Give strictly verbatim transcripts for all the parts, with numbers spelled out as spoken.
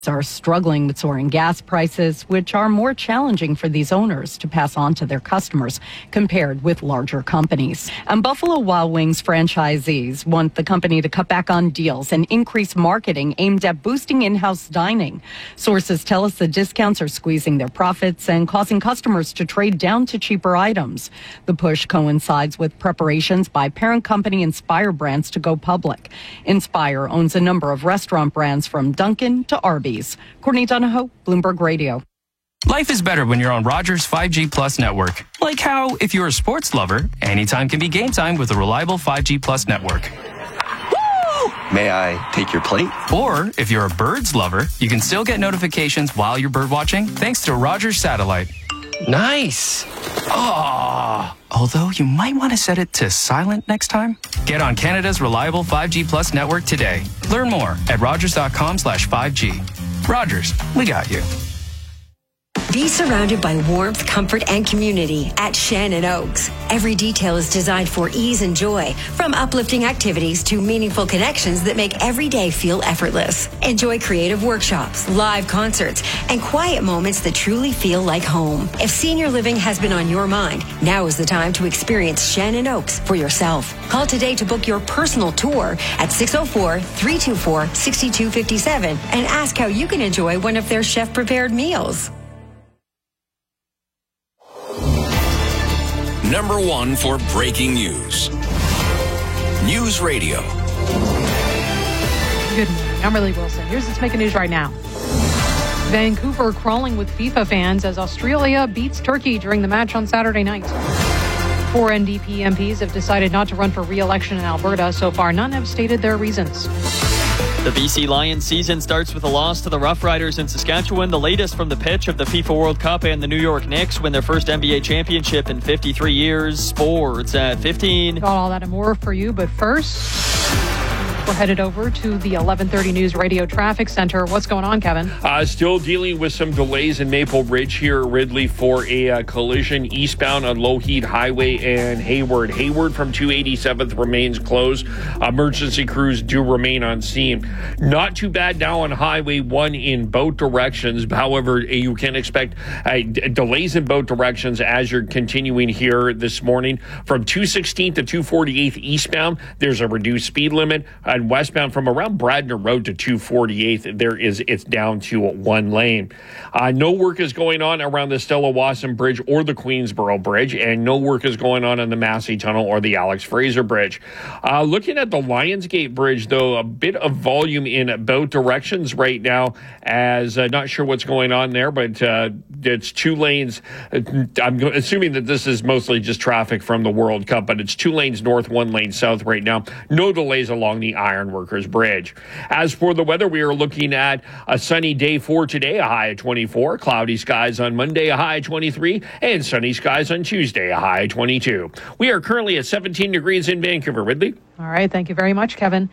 are struggling with soaring gas prices, which are more challenging for these owners to pass on to their customers compared with larger companies. And Buffalo Wild Wings franchisees want the company to cut back on deals and increase marketing aimed at boosting in-house dining. Sources tell us the discounts are squeezing their profits and causing customers to trade down to cheaper items. The push coincides with preparations by parent company Inspire Brands to go public. Inspire owns a number of restaurant brands from Dunkin' to Arby's. Courtney Donahoe, Bloomberg Radio. Life is better when you're on Rogers five G Plus network. Like how, if you're a sports lover, anytime can be game time with a reliable five G Plus network. Woo! May I take your plate? Or, if you're a birds lover, you can still get notifications while you're bird watching thanks to Rogers Satellite. Nice. Oh, although you might want to set it to silent next time. Get on Canada's reliable five G Plus network today. Learn more at rogers.com slash 5G. Rogers, we got you. Be surrounded by warmth, comfort, and community at Shannon Oaks. Every detail is designed for ease and joy, from uplifting activities to meaningful connections that make every day feel effortless. Enjoy creative workshops, live concerts, and quiet moments that truly feel like home. If senior living has been on your mind, now is the time to experience Shannon Oaks for yourself. Call today to book your personal tour at six oh four, three two four, six two five seven and ask how you can enjoy one of their chef-prepared meals. Number one for breaking news. News Radio. Good morning. I'm Riley Wilson. Here's what's making news right now. Vancouver crawling with FIFA fans as Australia beats Turkey during the match on Saturday night. Four N D P M Ps have decided not to run for re-election in Alberta. So far, none have stated their reasons. The B C Lions season starts with a loss to the Rough Riders in Saskatchewan, the latest from the pitch of the FIFA World Cup, and the New York Knicks win their first N B A championship in fifty-three years. Sports at fifteen. Got all that and more for you, but first, we're headed over to the eleven thirty News Radio Traffic Center. What's going on, Kevin? Uh, still dealing with some delays in Maple Ridge here at Ridley for a uh, collision eastbound on Lougheed Highway and Hayward. Hayward from two eighty-seventh remains closed. Emergency crews do remain on scene. Not too bad now on Highway one in both directions. However, you can expect uh, d- delays in both directions as you're continuing here this morning. From two sixteenth to two forty-eighth eastbound, there's a reduced speed limit. And westbound from around Bradner Road to two forty-eighth, there is it's down to one lane. Uh, no work is going on around the Stella Wasson Bridge or the Queensboro Bridge, and no work is going on on the Massey Tunnel or the Alex Fraser Bridge. Uh, looking at the Lionsgate Bridge, though, a bit of volume in both directions right now, as uh, not sure what's going on there, but uh, it's two lanes. I'm assuming that this is mostly just traffic from the World Cup, but it's two lanes north, one lane south right now. No delays along the Ironworkers Bridge. As for the weather, we are looking at a sunny day for today, a high of twenty-four, cloudy skies on Monday, a high of twenty-three, and sunny skies on Tuesday, a high of twenty-two. We are currently at seventeen degrees in Vancouver. Ridley? All right, thank you very much, Kevin.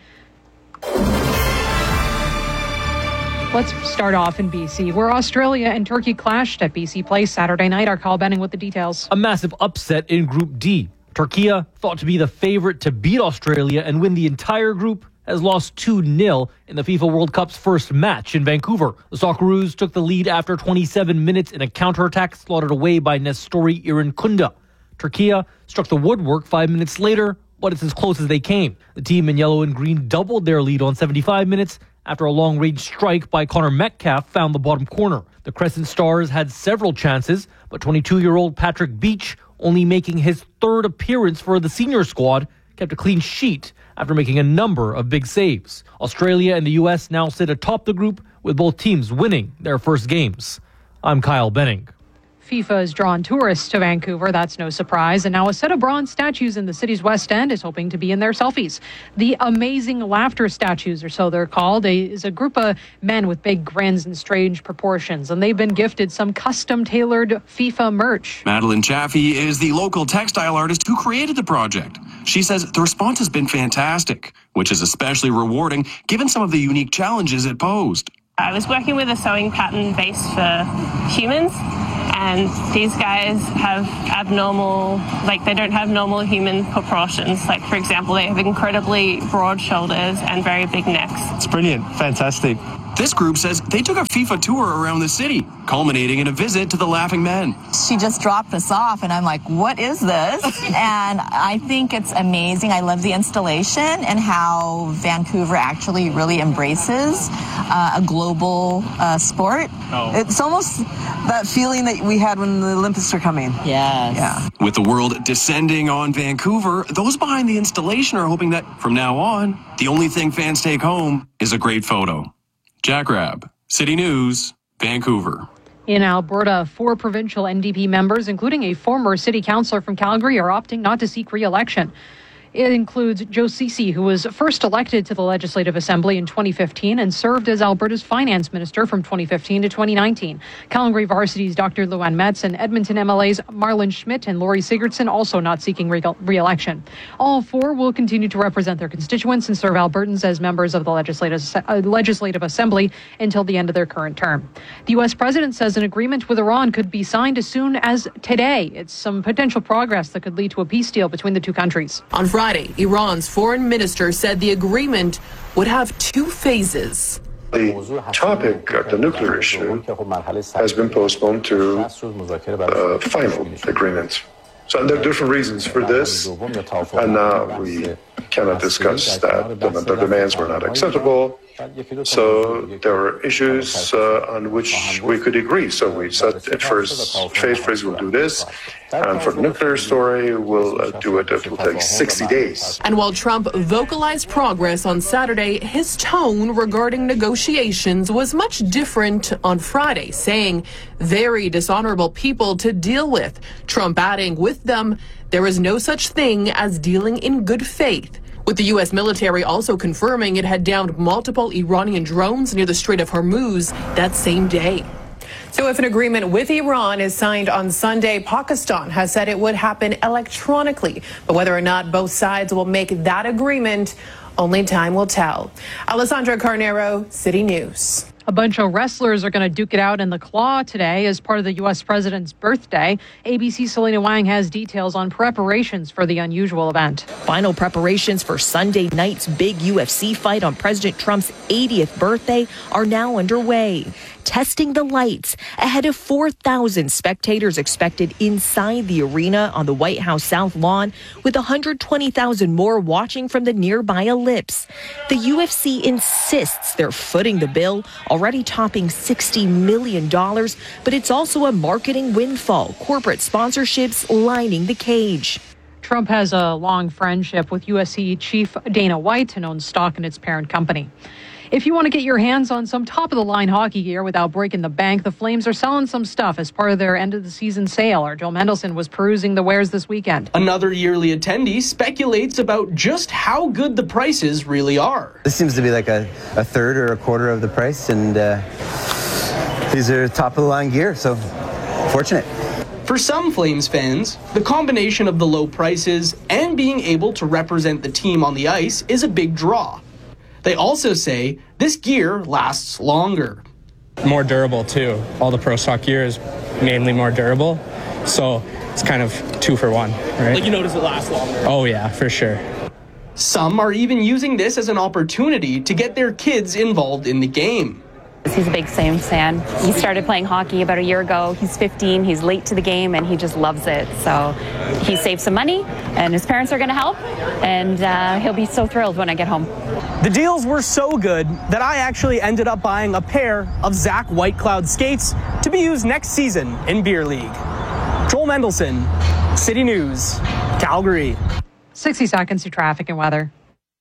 Let's start off in B C, where Australia and Turkey clashed at B C Place Saturday night. Our Kyle Benning with the details. A massive upset in Group D. Turkey, thought to be the favorite to beat Australia and win the entire group, has lost two nil in the FIFA World Cup's first match in Vancouver. The Socceroos took the lead after twenty-seven minutes in a counterattack slaughtered away by Nestori Irinkunda. Turkey struck the woodwork five minutes later, but it's as close as they came. The team in yellow and green doubled their lead on seventy-five minutes after a long-range strike by Connor Metcalf found the bottom corner. The Crescent Stars had several chances, but twenty-two-year-old Patrick Beach, only making his third appearance for the senior squad, kept a clean sheet after making a number of big saves. Australia and the U S now sit atop the group, with both teams winning their first games. I'm Kyle Benning. FIFA has drawn tourists to Vancouver. That's no surprise. And now a set of bronze statues in the city's West End is hoping to be in their selfies. The Amazing Laughter statues, or so they're called, is a group of men with big grins and strange proportions. And they've been gifted some custom-tailored FIFA merch. Madeline Chaffee is the local textile artist who created the project. She says the response has been fantastic, which is especially rewarding given some of the unique challenges it posed. I was working with a sewing pattern based for humans, and these guys have abnormal, like they don't have normal human proportions. Like, for example, they have incredibly broad shoulders and very big necks. It's brilliant, fantastic. This group says they took a FIFA tour around the city, culminating in a visit to the Laughing Men. She just dropped us off, and I'm like, what is this? And I think it's amazing. I love the installation and how Vancouver actually really embraces uh, a global uh, sport. Oh. It's almost that feeling that we had when the Olympics were coming. Yes. Yeah. With the world descending on Vancouver, those behind the installation are hoping that from now on, the only thing fans take home is a great photo. Jack Rabb, City News, Vancouver. In Alberta, four provincial N D P members, including a former city councillor from Calgary, are opting not to seek re-election. It includes Joe Ceci, who was first elected to the Legislative Assembly in twenty fifteen and served as Alberta's finance minister from twenty fifteen to twenty nineteen. Calgary Varsity's Doctor Luann Metz and Edmonton M L A's Marlon Schmidt and Lori Sigurdsson also not seeking re- re-election. All four will continue to represent their constituents and serve Albertans as members of the Legislative, uh, Legislative Assembly until the end of their current term. The U S president says an agreement with Iran could be signed as soon as today. It's some potential progress that could lead to a peace deal between the two countries. On Friday, Iran's foreign minister said the agreement would have two phases. The topic of the nuclear issue has been postponed to uh, final agreement. So there are different reasons for this, and now we cannot discuss that. The, the demands were not acceptable, so there were issues uh, on which we could agree. So we said at first, phase first we'll do this, and for the nuclear story, we'll uh, do it. It will take sixty days. And while Trump vocalized progress on Saturday, his tone regarding negotiations was much different on Friday, saying very dishonorable people to deal with. Trump adding with them, there is no such thing as dealing in good faith. With the U S military also confirming it had downed multiple Iranian drones near the Strait of Hormuz that same day. So if an agreement with Iran is signed on Sunday, Pakistan has said it would happen electronically. But whether or not both sides will make that agreement, only time will tell. Alessandra Carnero, City News. A bunch of wrestlers are going to duke it out in the Claw today as part of the U S president's birthday. A B C's Selena Wang has details on preparations for the unusual event. Final preparations for Sunday night's big U F C fight on President Trump's eightieth birthday are now underway. Testing the lights ahead of four thousand spectators expected inside the arena on the White House South Lawn, with one hundred twenty thousand more watching from the nearby ellipse. The U F C insists they're footing the bill, already topping sixty million dollars, but it's also a marketing windfall, corporate sponsorships lining the cage. Trump has a long friendship with U F C chief Dana White and owns stock in its parent company. If you want to get your hands on some top-of-the-line hockey gear without breaking the bank, the Flames are selling some stuff as part of their end-of-the-season sale. Our Joe Mendelson was perusing the wares this weekend. Another yearly attendee speculates about just how good the prices really are. This seems to be like a, a third or a quarter of the price, and uh, these are top-of-the-line gear, so fortunate. For some Flames fans, the combination of the low prices and being able to represent the team on the ice is a big draw. They also say this gear lasts longer. More durable, too. All the Pro Stock gear is mainly more durable, so it's kind of two for one, right? Like, you notice it lasts longer. Oh, yeah, for sure. Some are even using this as an opportunity to get their kids involved in the game. He's a big Flames fan. He started playing hockey about a year ago. He's fifteen. He's late to the game, and he just loves it. So he saved some money, and his parents are going to help, and uh, he'll be so thrilled when I get home. The deals were so good that I actually ended up buying a pair of Zach White Cloud skates to be used next season in Beer League. Joel Mendelson, City News, Calgary. sixty seconds to traffic and weather.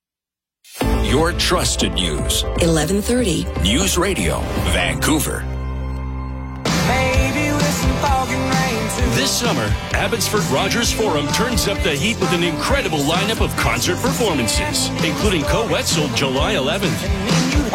Your trusted news. eleven thirty. News Radio, Vancouver. This summer, Abbotsford Rogers Forum turns up the heat with an incredible lineup of concert performances, including Co Wetzel July eleventh.